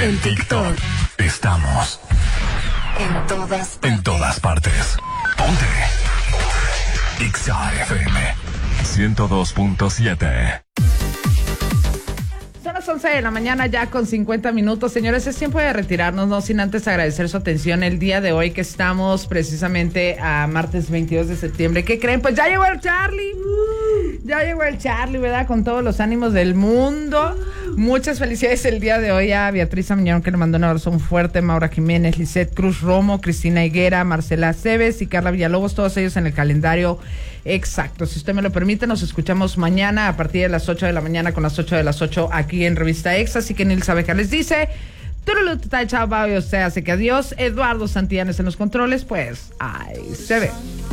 En TikTok. Estamos en todas partes. Ponte XAFM 102.7. Son las 11 de la mañana ya con 50 minutos. Señores, es tiempo de retirarnos, no sin antes agradecer su atención el día de hoy, que estamos precisamente a martes 22 de septiembre. ¿Qué creen? Pues ya llegó el Charlie. Ya llegó el Charlie, ¿verdad? Con todos los ánimos del mundo. Muchas felicidades el día de hoy a Beatriz Amiñón, que le mandó un abrazo muy fuerte, Maura Jiménez, Lisette Cruz Romo, Cristina Higuera, Marcela Cebes y Carla Villalobos, todos ellos en el calendario exacto. Si usted me lo permite, nos escuchamos mañana a partir de las 8 de la mañana con las 8 de las 8 aquí en Revista Exa. Así que Nil Sabeca les dice, chao, bye, o sea, así que adiós. Eduardo Santillanes en los controles, pues, ahí se ve.